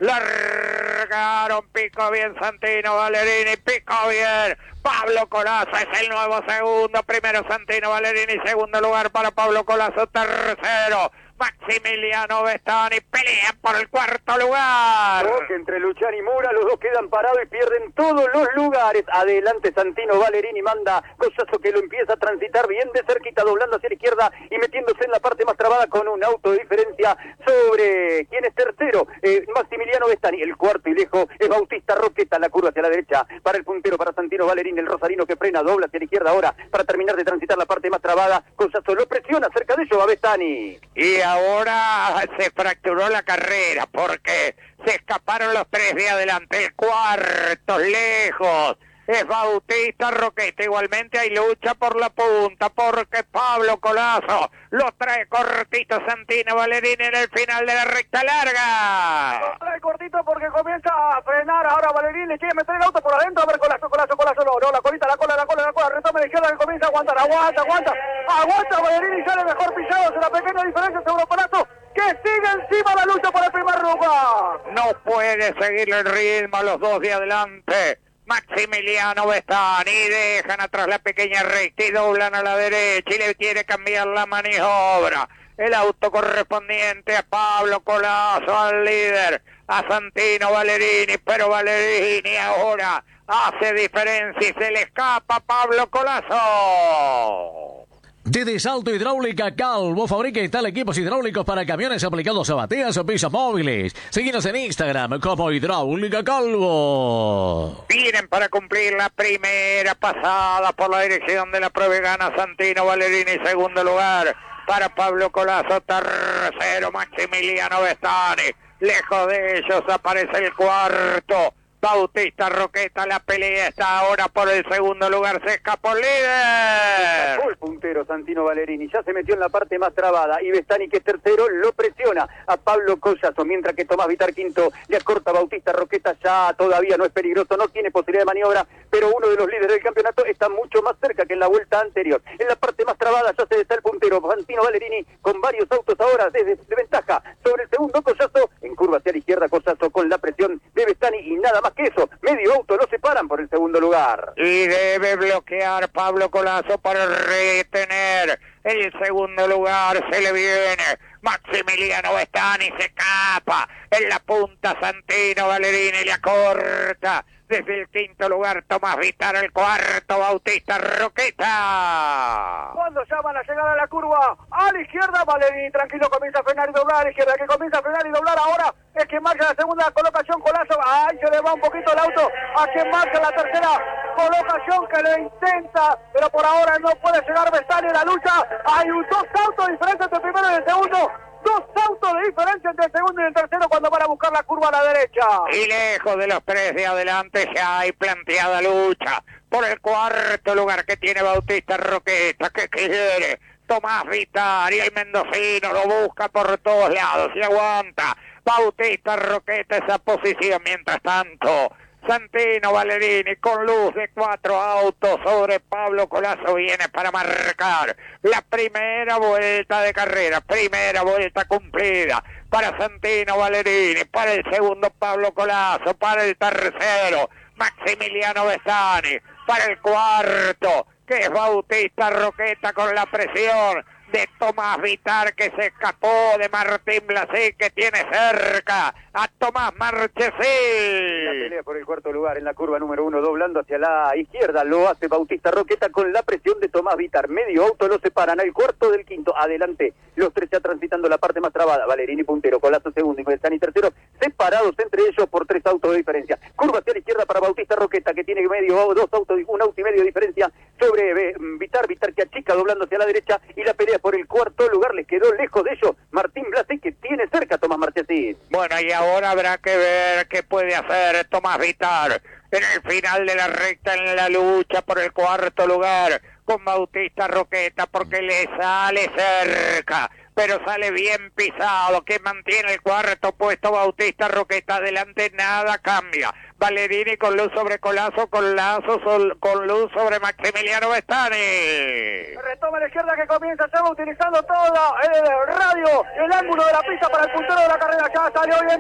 Largaron, picó bien Santino Valerini, picó bien Pablo Colazo, es el nuevo segundo. Primero Santino Valerini, segundo lugar para Pablo Colazo, tercero Maximiliano Vestani, pelean por el cuarto lugar. Toque entre Luciani y Mura, los dos quedan parados y pierden todos los lugares. Adelante Santino Valerini, manda Collazo que lo empieza a transitar bien de cerquita, doblando hacia la izquierda y metiéndose en la parte más trabada con un auto de diferencia sobre quien es tercero, Maximiliano Vestani. El cuarto y lejos es Bautista Roqueta, la curva hacia la derecha para el puntero, para Santino Valerini, el rosarino que frena, dobla hacia la izquierda ahora para terminar de transitar la parte más trabada. Collazo lo presiona, cerca de ello va Vestani. Y ahora se fracturó la carrera porque se escaparon los tres de adelante. El cuarto lejos es Bautista Roqueta. Igualmente hay lucha por la punta porque Pablo Colazo lo trae cortito Santino Valerini en el final de la recta larga. Lo trae cortito porque comienza a frenar ahora Valerini, le quiere meter el auto por adentro, a ver Colazo, no, la colita, la cola, retoma la izquierda que comienza a aguantar, aguanta Valerini, sale mejor pisado, es una pequeña diferencia sobre Colazo, que sigue encima la lucha por el primer lugar. No puede seguir el ritmo los dos de adelante. Maximiliano Vestani, dejan atrás la pequeña recta y doblan a la derecha y le quiere cambiar la maniobra. El auto correspondiente a Pablo Colazo, al líder, a Santino Valerini, pero Valerini ahora hace diferencia y se le escapa a Pablo Colazo. De Salto Hidráulica Calvo fabrica y instala equipos hidráulicos para camiones aplicados a bateas o pisos móviles. Síguenos en Instagram como Hidráulica Calvo. Vienen para cumplir la primera pasada por la dirección de la prueba y gana Santino Valerini, segundo lugar para Pablo Colazo, tercero Maximiliano Vestani. Lejos de ellos aparece el cuarto Bautista Roqueta. La pelea está ahora por el segundo lugar, se escapó el líder. El puntero Santino Valerini ya se metió en la parte más trabada y Vestani, que es tercero, lo presiona a Pablo Collazo, mientras que Tomás Vitar quinto le acorta a Bautista Roqueta. Ya todavía no es peligroso, no tiene posibilidad de maniobra, pero uno de los líderes del campeonato está mucho más cerca que en la vuelta anterior. En la parte más trabada ya se está el puntero Santino Valerini con varios autos ahora desde ventaja sobre el segundo. Collazo en curva hacia la izquierda, Collazo con la presión de Vestani y nada más que eso, medio auto lo separan por el segundo lugar. Y debe bloquear Pablo Colazo para retener el segundo lugar. Se le viene Maximiliano Vestani, se escapa en la punta Santino Valerini, le acorta desde el quinto lugar Tomás Vitar, el cuarto Bautista Roqueta. Cuando llaman a llegar a la curva a la izquierda, Valerini tranquilo comienza a frenar y doblar a la izquierda, que comienza a frenar y doblar ahora es que marcha la segunda colocación. Colazo, ahí se le va un poquito el auto a quien marcha la tercera colocación, que lo intenta, pero por ahora no puede llegar Vestani en la lucha. Hay dos autos de diferencia entre el primero y el segundo. Dos autos de diferencia entre el segundo y el tercero cuando van a buscar la curva a la derecha. Y lejos de los tres de adelante ya hay planteada lucha por el cuarto lugar que tiene Bautista Roqueta, que quiere Tomás Vitar, y el mendocino lo busca por todos lados y aguanta Bautista Roqueta esa posición. Mientras tanto, Santino Valerini con luz de cuatro autos sobre Pablo Colazo viene para marcar la primera vuelta de carrera, primera vuelta cumplida para Santino Valerini, para el segundo Pablo Colazo, para el tercero Maximiliano Vestani, para el cuarto que es Bautista Roqueta con la presión de Tomás Vitar, que se escapó de Martín Blasí, que tiene cerca a Tomás Marchesín. La pelea por el cuarto lugar en la curva número 1, doblando hacia la izquierda, lo hace Bautista Roqueta con la presión de Tomás Vitar. Medio auto lo separan al cuarto del quinto. Adelante, los tres ya transitando la parte más trabada. Valerini puntero, Colazo segundo y Vestani tercero, separados entre ellos por tres autos de diferencia. Curva hacia la izquierda para Bautista Roqueta, que tiene dos autos, un auto y medio de diferencia sobre Vitar que achica doblando hacia la derecha, y la pelea por el cuarto lugar les quedó lejos de ellos Martín Blasí, que tiene cerca a Tomás Marchesín. Bueno, y ahora habrá que ver qué puede hacer Tomás Vitar en el final de la recta, en la lucha por el cuarto lugar con Bautista Roqueta, porque le sale cerca, pero sale bien pisado, que mantiene el cuarto puesto Bautista Roqueta. Adelante nada cambia. Valerini con luz sobre Colazo, con luz sobre Maximiliano Vestani. Retoma a la izquierda que comienza, se va utilizando todo el radio, el ángulo de la pista para el puntero de la carrera. Ya salió bien